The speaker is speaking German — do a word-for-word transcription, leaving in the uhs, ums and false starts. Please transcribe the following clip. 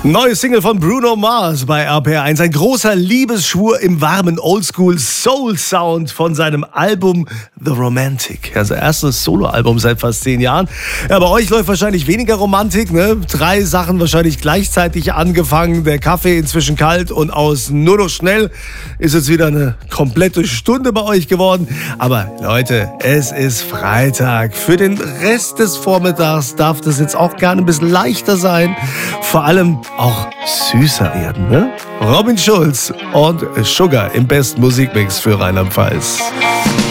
Neue Single von Bruno Mars bei R P R eins. Ein großer Liebesschwur im warmen Oldschool-Soul-Sound von seinem Album The Romantic. Also erstes Soloalbum seit fast zehn Jahren. Ja, bei euch läuft wahrscheinlich weniger Romantik, ne? Drei Sachen wahrscheinlich gleichzeitig angefangen. Der Kaffee inzwischen kalt und aus nur noch schnell ist jetzt wieder eine komplette Stunde bei euch geworden. Aber Leute, es ist Freitag. Für den Rest des Vormittags darf das jetzt auch gerne ein bisschen leichter sein. Vor allem auch süßer werden, ne? Robin Schulz und Sugar im besten Musikmix für Rheinland-Pfalz.